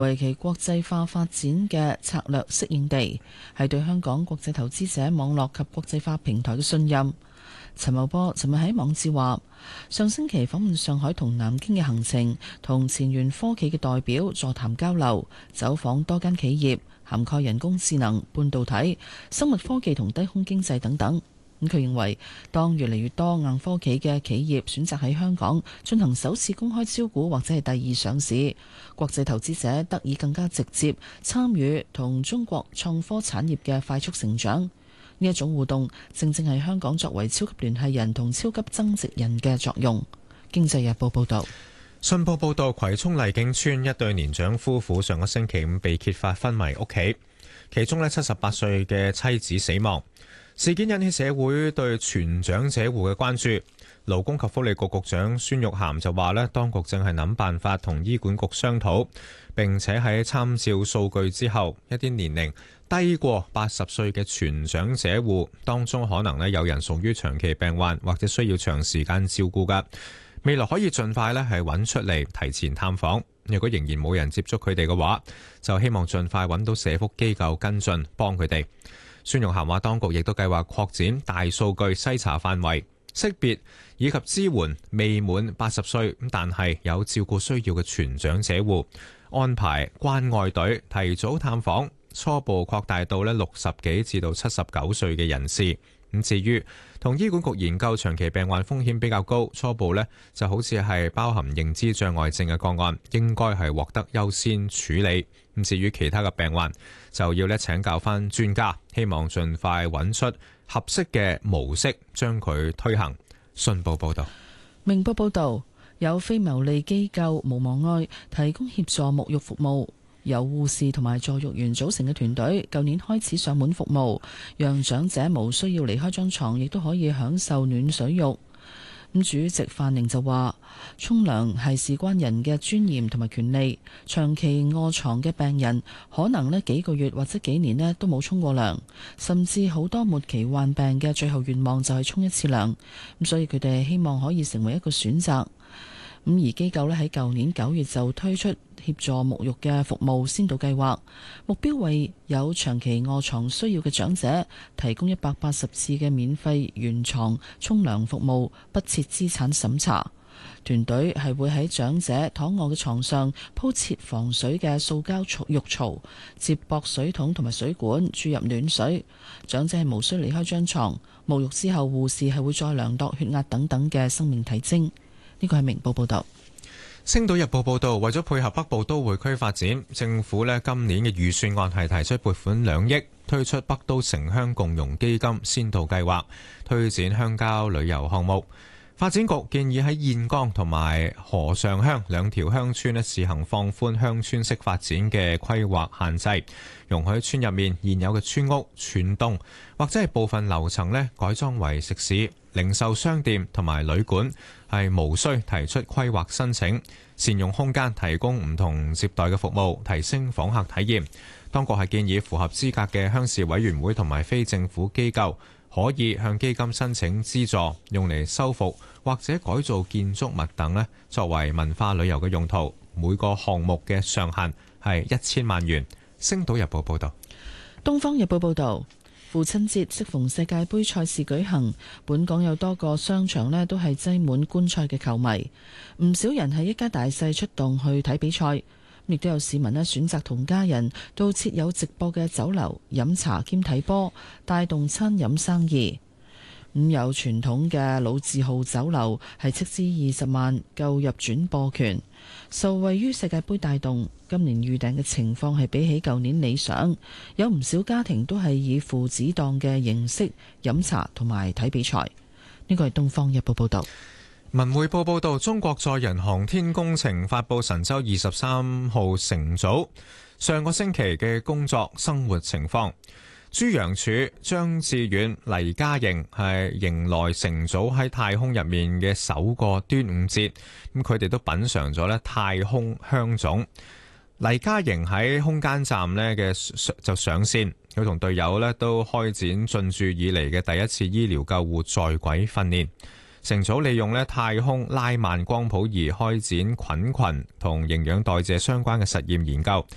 為其國際化發展嘅策略適應地，係對香港國際投資者網絡及國際化平台嘅信任。陳茂波尋日喺網誌話，上星期訪問上海同南京嘅行程，同前沿科企嘅代表座談交流，走訪多間企業，涵蓋人工智能、半導體、生物科技同低空經濟等等。咁佢認為，當越嚟越多硬科技嘅企業選擇喺香港進行首次公開招股或者係第二上市，國際投資者得以更加直接參與同中國創科產業嘅快速成長。呢一種互動正正係香港作為超級聯繫人同超級增值人嘅作用。經濟日報報導。 信報報導，葵涌麗景村一對年長夫婦上個星期五被揭發昏迷屋企，其中78歲嘅妻子死亡。事件引起社會對全長者戶嘅關注。勞工及福利局局長孫玉菡就話咧，當局正係諗辦法同醫管局商討，並且喺參照數據之後，一啲年齡低過80歲嘅全長者戶當中，可能有人屬於長期病患或者需要長時間照顧㗎。未來可以盡快係揾出嚟提前探訪。如果仍然冇人接觸佢哋嘅話，就希望盡快揾到社福機構跟進幫佢哋。孫玉菡話，當局亦都計劃擴展大數據篩查範圍，識別以及支援未滿80歲但係有照顧需要嘅全長者戶，安排關愛隊提早探訪，初步擴大到60幾至到79歲嘅人士。咁至於同醫管局研究長期病患風險比較高，初步就好似係包含認知障礙症嘅個案，應該係獲得優先處理。咁至於其他嘅病患，就要請教翻專家，希望盡快揾出合適嘅模式，將佢推行。信報報道。 明報報道，有非牟利機構無望愛提供協助沐浴服務，由護士同埋助育員組成嘅團隊，舊年開始上門服務，讓長者無需要離開張床，亦都可以享受暖水浴。主席范寧就話，沖涼係事關人嘅尊嚴同埋權利，長期臥床嘅病人可能幾個月或者幾年都冇沖過涼，甚至好多末期患病嘅最後願望就係沖一次涼。所以佢哋希望可以成為一個選擇。而機構喺舊年9月就推出協助沐浴嘅服務先導計劃，目標為有長期臥床需要嘅長者提供180次嘅免費原床沖涼服務，不設資產審查。團隊係會喺長者躺臥嘅床上鋪設防水嘅塑膠浴槽，接駁水桶同埋水管，注入暖水。長者係無需離開張床，沐浴之後護士係會再量度血壓等等嘅生命體徵。呢個係明報報道。 星島日報報道，為咗配合北部都會區發展，政府今年嘅預算案係提出撥款2億，推出北都城鄉共融基金先導計劃，推展鄉郊旅遊項目。發展局建議喺燕崗同埋河上鄉兩條鄉村試行放寬鄉村式發展嘅規劃限制，容許村入面現有嘅村屋、全棟或者係部分樓層改裝為食肆、零售商店同埋旅館，係無需提出規劃申請，善用空間提供唔同接待嘅服務，提升訪客體驗。當局係建議符合資格嘅鄉事委員會同埋非政府機構可以向基金申請資助，用嚟修復或者改造建築物等作為文化旅遊嘅用途。每個項目嘅上限係1000萬元。星島日報報道。 東方日報報道，父親節適逢世界盃賽事舉行，本港有多個商場都係擠滿觀賽嘅球迷，唔少人係一家大細出動去睇比賽，亦都有市民選擇同家人到設有直播嘅酒樓飲茶兼睇波，帶動餐飲生意。有傳統嘅老字號酒樓係斥資20萬購入轉播權，受惠於世界盃帶動，今年預訂嘅情況係比起舊年理想，有唔少家庭都係以父子檔嘅形式飲茶同埋睇比賽。呢個係《東方日報》報道。 文匯報報道，中國載人航天工程發布神舟23號乘組上個星期嘅工作生活情況。朱楊柱、張志遠、黎嘉瑩係迎來乘組喺太空入面嘅首個端午節，咁佢哋都品嘗咗太空香粽。黎嘉瑩喺空間站就上線，佢同隊友都開展進駐以嚟嘅第一次醫療救護在軌訓練。乘組利用太空拉曼光譜儀開展菌群同營養代謝相關嘅實驗研究，